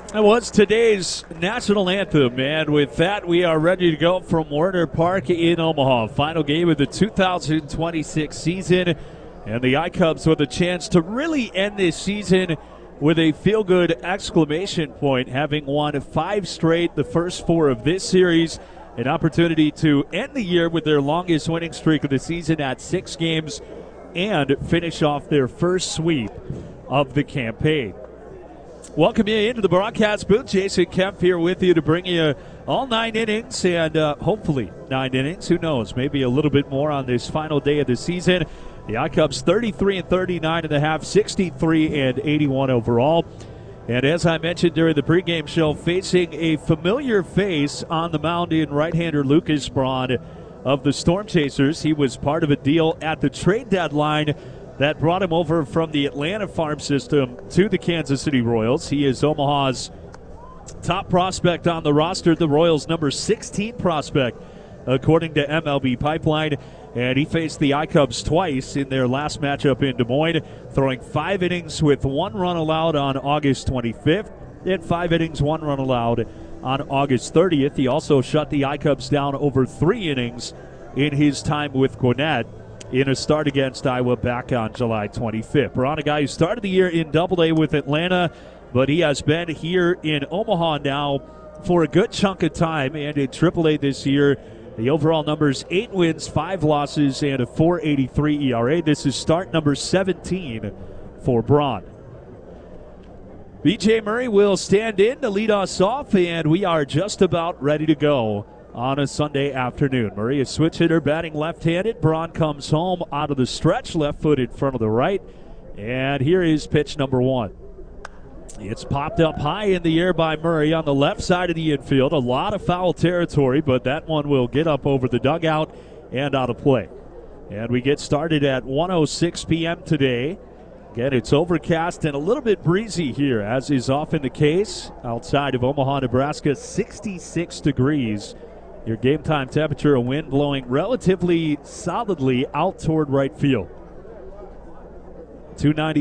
That was today's national anthem, and with that, we are ready to go from Werner Park in Omaha. Final game of the 2026 season, and the iCubs with a chance to really end this season with a feel-good exclamation point, having won 5 straight, the first 4 of this series. An opportunity to end the year with their longest winning streak of the season at 6 games and finish off their first sweep of the campaign. Welcome you into the broadcast booth. Jason Kemp here with you to bring you all 9 innings and hopefully 9 innings. Who knows? Maybe a little bit more on this final day of the season. The iCubs 33 and 39 in the half, 63 and 81 overall. And as I mentioned during the pregame show, facing a familiar face on the mound in right-hander Lucas Braun of the Storm Chasers. He was part of a deal at the trade deadline that brought him over from the Atlanta farm system to the Kansas City Royals. He is Omaha's top prospect on the roster, the Royals' number 16 prospect, according to MLB Pipeline. And he faced the iCubs twice in their last matchup in Des Moines, throwing 5 innings with 1 run allowed on August 25th, and 5 innings, 1 run allowed on August 30th. He also shut the iCubs down over 3 innings in his time with Gwinnett in a start against Iowa back on July 25th. Braun, a guy who started the year in Double-A with Atlanta, but he has been here in Omaha now for a good chunk of time, and in Triple-A this year, the overall numbers 8 wins, 5 losses, and a 4.83 ERA. This is start number 17 for Braun. BJ Murray will stand in to lead us off, and we are just about ready to go on a Sunday afternoon. Murray, a switch hitter, batting left-handed. Braun comes home out of the stretch, left foot in front of the right. And here is pitch number 1. It's popped up high in the air by Murray on the left side of the infield. A lot of foul territory, but that one will get up over the dugout and out of play. And we get started at 1:06 p.m. today. Again, it's overcast and a little bit breezy here, as is often the case outside of Omaha, Nebraska. 66 degrees. Your game time temperature, a wind blowing relatively solidly out toward right field. 290.